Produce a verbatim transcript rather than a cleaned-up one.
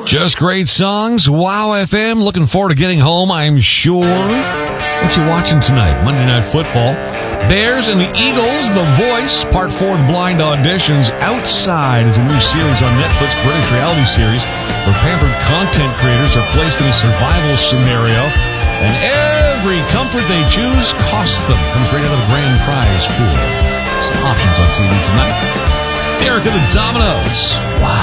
Just great songs. Wow F M. Looking forward to getting home, I'm sure. What you watching tonight? Monday Night Football. Bears and the Eagles, The Voice, Part four of the Blind Auditions. Outside is a new series on Netflix, British reality series, where pampered content creators are placed in a survival scenario, and every comfort they choose costs them. Comes right out of the grand prize pool. Some options on T V tonight. It's Derek of the Dominoes. Wow.